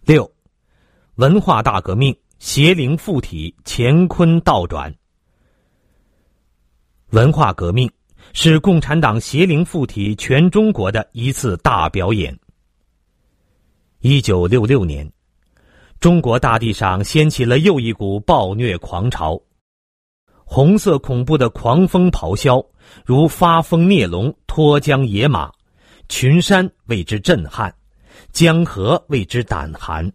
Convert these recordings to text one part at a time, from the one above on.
6. 文化大革命，邪灵附体，乾坤倒转。文化革命是共产党邪灵附体全中国的一次大表演。1966年，中国大地上掀起了又一股暴虐狂潮，红色恐怖的狂风咆哮，如发疯孽龙脱缰野马，群山为之震撼，江河为之胆寒。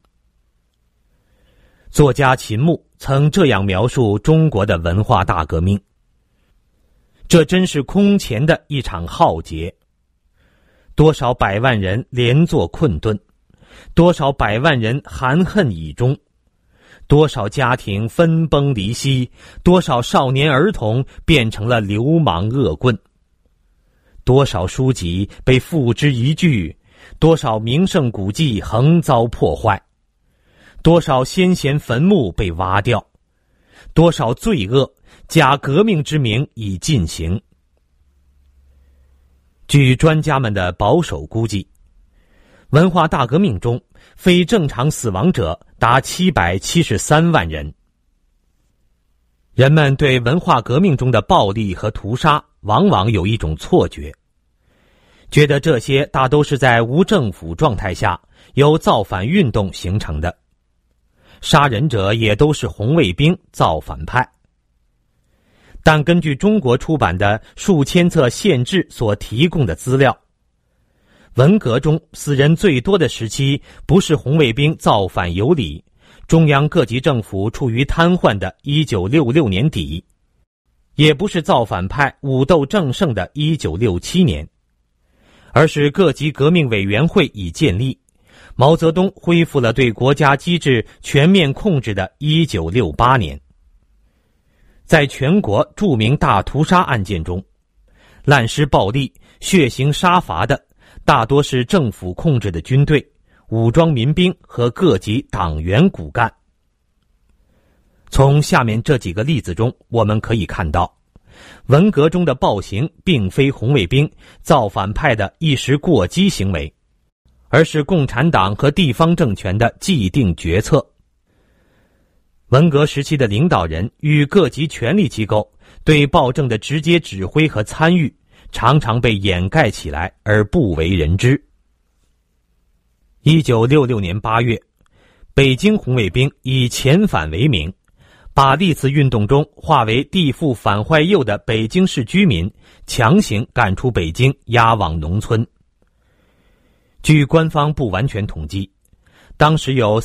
作家秦牧曾这样描述中国的文化大革命：这真是空前的一场浩劫，多少百万人连坐困顿，多少百万人含恨以终，多少家庭分崩离析，多少少年儿童变成了流氓恶棍，多少书籍被付之一炬，多少名胜古迹横遭破坏，多少先贤坟墓被挖掉，多少罪恶假革命之名已进行。据专家们的保守估计，文化大革命中非正常死亡者达773万人。人们对文化革命中的暴力和屠杀往往有一种错觉，觉得这些大都是在无政府状态下由造反运动形成的，杀人者也都是红卫兵造反派。但根据中国出版的数千册县志所提供的资料，文革中死人最多的时期不是红卫兵造反有理，中央各级政府处于瘫痪的1966年底，也不是造反派武斗正盛的1967年，而是各级革命委员会已建立，毛泽东恢复了对国家机制全面控制的1968年。在全国著名大屠杀案件中，滥施暴力、血腥杀伐的大多是政府控制的军队、武装民兵和各级党员骨干。从下面这几个例子中，我们可以看到，文革中的暴行并非红卫兵造反派的一时过激行为，而是共产党和地方政权的既定决策。文革时期的领导人与各级权力机构对暴政的直接指挥和参与，常常被掩盖起来而不为人知。1966年8月，北京红卫兵以遣返为名，把历次运动中化为地富反坏右的北京市居民强行赶出北京，押往农村。据官方不完全统计，当时有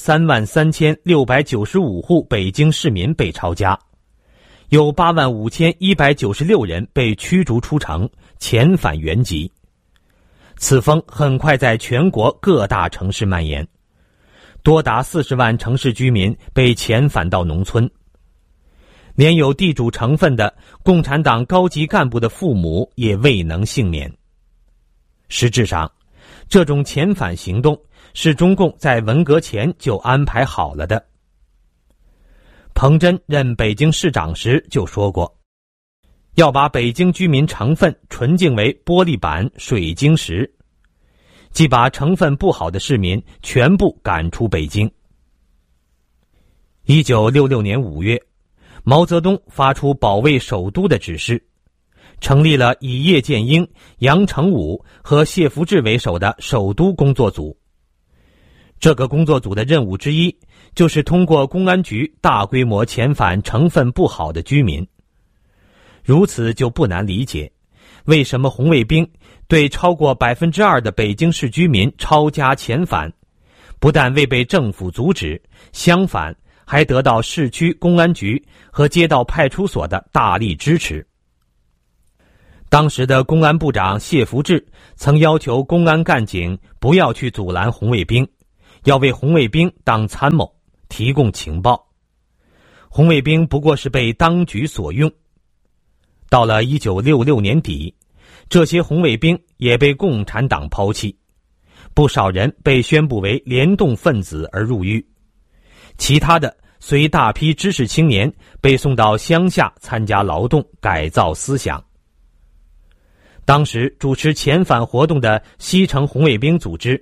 33695户北京市民被抄家，有85196人被驱逐出城，遣返原籍。此风很快在全国各大城市蔓延，多达40万城市居民被遣返到农村，连有地主成分的共产党高级干部的父母也未能幸免。实质上，这种遣返行动是中共在文革前就安排好了的。彭真任北京市长时就说过，要把北京居民成分纯净为玻璃板、水晶石，即把成分不好的市民全部赶出北京。1966年5月，毛泽东发出保卫首都的指示，成立了以叶剑英、杨成武和谢福治为首的首都工作组。这个工作组的任务之一，就是通过公安局大规模遣返成分不好的居民。如此就不难理解，为什么红卫兵对超过2%的北京市居民抄家遣返，不但未被政府阻止，相反还得到市区公安局和街道派出所的大力支持。当时的公安部长谢福治曾要求公安干警不要去阻拦红卫兵，要为红卫兵当参谋，提供情报。红卫兵不过是被当局所用。到了1966年底，这些红卫兵也被共产党抛弃，不少人被宣布为联动分子而入狱，其他的随大批知识青年被送到乡下参加劳动，改造思想。当时主持遣返活动的西城红卫兵组织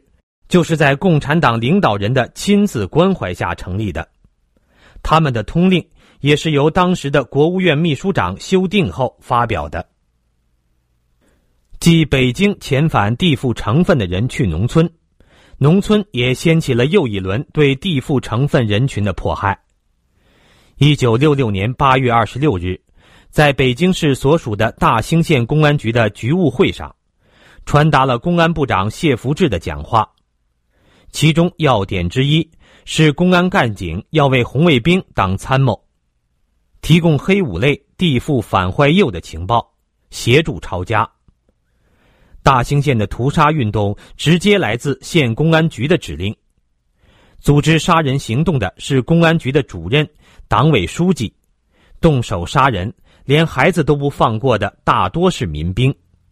就是在共产党领导人的亲自关怀下成立的。他们的通令也是由当时的国务院秘书长修订后发表的。即北京遣返地富成分的人去农村，农村也掀起了又一轮对地富成分人群的迫害。1966年8月26日，在北京市所属的大兴县公安局的局务会上，传达了公安部长谢福治的讲话。其中要点之一是公安干警要为红卫兵当参谋，提供黑五类地富反坏右的情报，协助抄家。大兴县的屠杀运动直接来自县公安局的指令，组织杀人行动的是公安局的主任、党委书记，动手杀人连孩子都不放过的大多是民兵。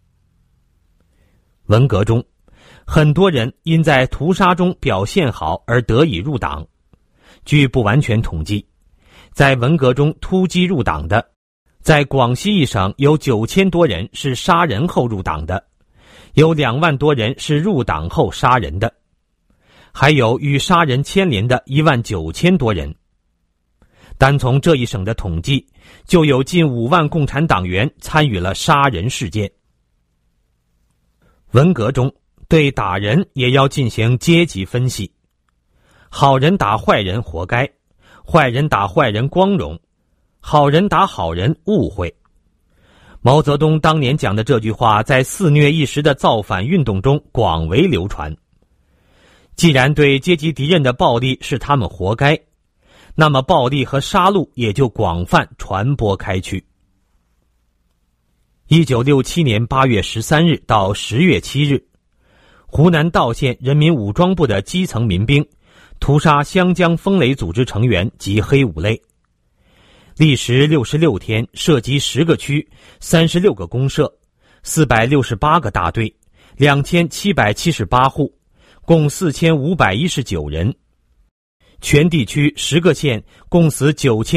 文革中，很多人因在屠杀中表现好而得以入党。据不完全统计，在文革中突击入党的，在广西一省有9000多人是杀人后入党的，有2万多人是入党后杀人的，还有与杀人牵连的19000多人。单从这一省的统计，就有近5万共产党员参与了杀人事件。文革中对打人也要进行阶级分析，好人打坏人活该，坏人打坏人光荣，好人打好人误会。毛泽东当年讲的这句话在肆虐一时的造反运动中广为流传。既然对阶级敌人的暴力是他们活该，那么暴力和杀戮也就广泛传播开去。1967年8月13日到10月7日，湖南道县人民武装部的基层民兵屠杀湘江风雷组织成员及黑五类，历时66天，涉及10个区、36个公社、468个大队、2778户，共4519人。全地区10个县共死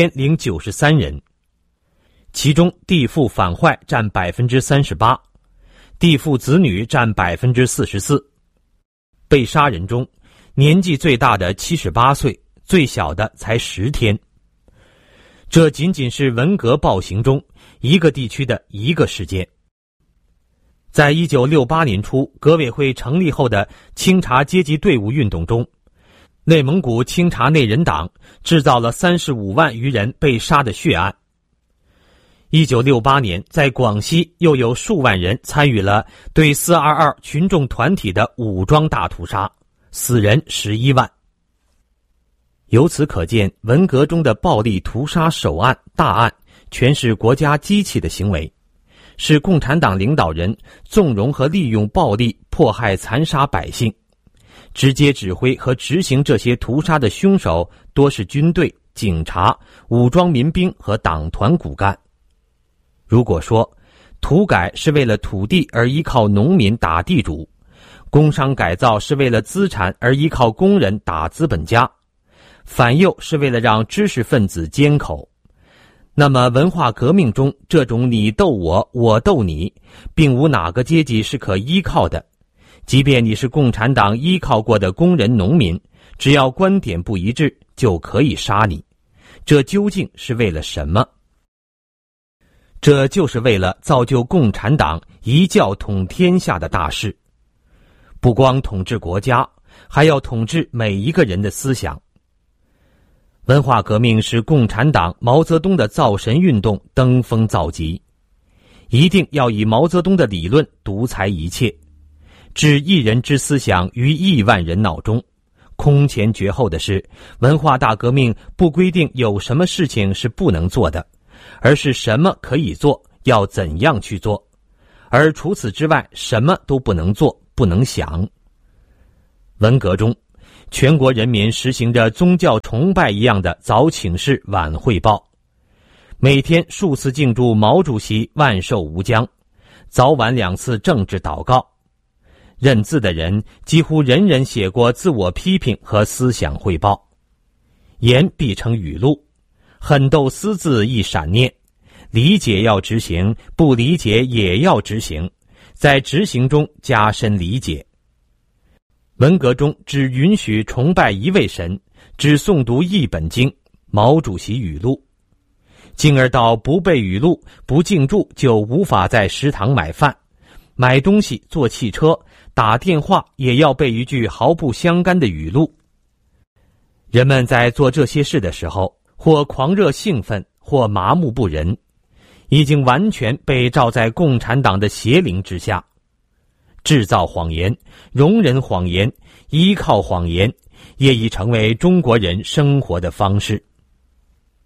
9093人，其中地富反坏占38%，地富子女占44%。被杀人中，年纪最大的78岁，最小的才10天。这仅仅是文革暴行中一个地区的一个事件。在1968年初革委会成立后的清查阶级队伍运动中，内蒙古清查内人党制造了35万余人被杀的血案。1968年，在广西又有数万人参与了对422群众团体的武装大屠杀，死人11万。由此可见，文革中的暴力屠杀首案、大案全是国家机器的行为，是共产党领导人纵容和利用暴力迫害残杀百姓。直接指挥和执行这些屠杀的凶手多是军队、警察、武装民兵和党团骨干。如果说土改是为了土地而依靠农民打地主，工商改造是为了资产而依靠工人打资本家，反右是为了让知识分子缄口，那么文化革命中这种你斗我，我斗你，并无哪个阶级是可依靠的。即便你是共产党依靠过的工人、农民，只要观点不一致，就可以杀你。这究竟是为了什么？这就是为了造就共产党一教统天下的大事，不光统治国家，还要统治每一个人的思想。文化革命是共产党毛泽东的造神运动登峰造极，一定要以毛泽东的理论独裁一切，置一人之思想于亿万人脑中。空前绝后的是，文化大革命不规定有什么事情是不能做的，而是什么可以做，要怎样去做，而除此之外什么都不能做，不能想。文革中，全国人民实行着宗教崇拜一样的早请示晚汇报，每天数次敬祝毛主席万寿无疆，早晚2次政治祷告。认字的人几乎人人写过自我批评和思想汇报，言必成语录，狠斗私字一闪念，理解要执行，不理解也要执行，在执行中加深理解。 文革中只允许崇拜一位神，只诵读一本经，毛主席语录，进而到不背语录、不敬注就无法在食堂买饭、买东西、坐汽车、打电话也要背一句毫不相干的语录。人们在做这些事的时候，或狂热兴奋，或麻木不仁，已经完全被罩在共产党的邪灵之下。制造谎言、容忍谎言、依靠谎言，也已成为中国人生活的方式。